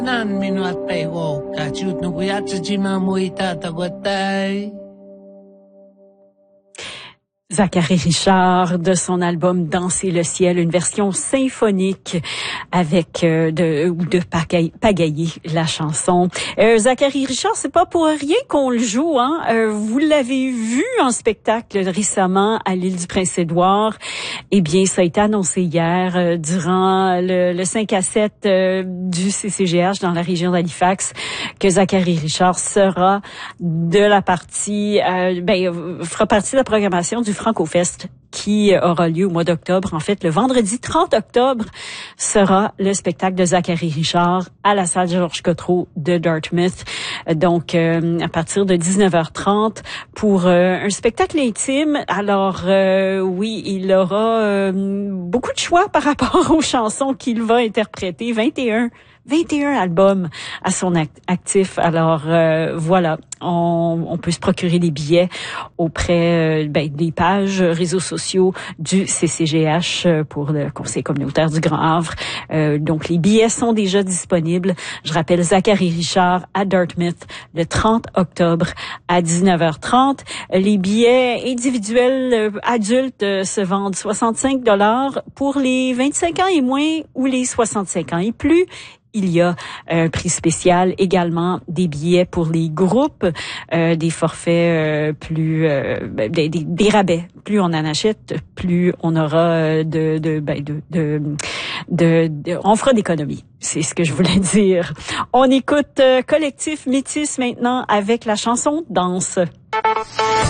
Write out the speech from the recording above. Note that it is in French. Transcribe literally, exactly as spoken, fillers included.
Nan minua peiwo kachut no kuyatsuchima muita tagotai. Zachary Richard de son album Danser le ciel, une version symphonique avec euh, de ou de pagailler, pagailler la chanson. Euh, Zachary Richard, c'est pas pour rien qu'on le joue, hein. Euh, vous l'avez vu en spectacle récemment à l'île du Prince-Édouard. Eh bien, ça a été annoncé hier euh, durant le, le cinq à sept euh, du C C G H dans la région d'Halifax que Zachary Richard sera de la partie, euh, ben fera partie de la programmation du Franco-Fest qui aura lieu au mois d'octobre. En fait, le vendredi trente octobre sera le spectacle de Zachary Richard à la salle Georges Cotreau de Dartmouth. Donc, euh, à partir de dix-neuf heures trente pour euh, un spectacle intime. Alors, euh, oui, il aura euh, beaucoup de choix par rapport aux chansons qu'il va interpréter. vingt et un vingt et un albums à son actif. Alors euh, voilà, on, on peut se procurer des billets auprès euh, ben, des pages réseaux sociaux du C C G H pour le Conseil communautaire du Grand Havre. Euh, donc les billets sont déjà disponibles. Je rappelle Zachary Richard à Dartmouth le trente octobre à dix-neuf heures trente. Les billets individuels euh, adultes euh, se vendent soixante-cinq dollars pour les vingt-cinq ans et moins ou les soixante-cinq ans et plus. Il y a un prix spécial également, des billets pour les groupes, euh, des forfaits euh, plus, euh, des, des, des rabais. Plus on en achète, plus on aura de, de, ben, de, de, de, de on fera d'économies. C'est ce que je voulais dire. On écoute euh, Collectif Métis maintenant avec la chanson Danse.